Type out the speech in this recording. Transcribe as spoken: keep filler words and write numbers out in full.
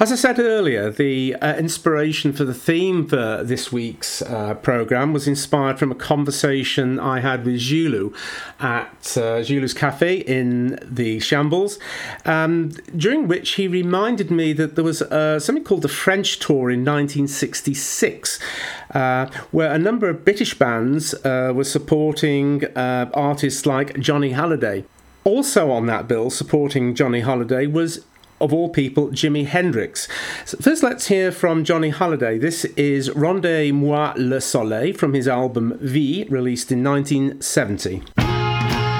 As I said earlier, the uh, inspiration for the theme for this week's uh, programme was inspired from a conversation I had with Zulu at uh, Zulu's Cafe in the Shambles, um, during which he reminded me that there was uh, something called the French Tour in nineteen sixty-six, uh, where a number of British bands uh, were supporting uh, artists like Johnny Hallyday. Also on that bill, supporting Johnny Hallyday, was, of all people, Jimi Hendrix. So first, let's hear from Johnny Hallyday. This is Rendez-moi le soleil from his album V, released in nineteen seventy.